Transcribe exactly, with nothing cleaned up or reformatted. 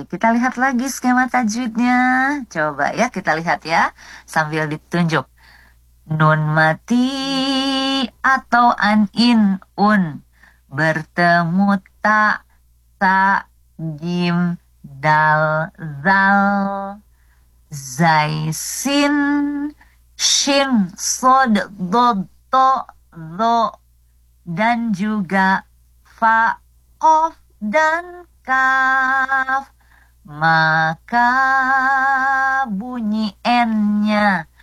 kita lihat lagi skema tajwidnya. Coba ya kita lihat ya, sambil ditunjuk. Nun mati atau an in un bertemu ta ta jim dal zal zai sin shin sod dod to zo dan juga fa of dan kaf, maka bunyi n-nya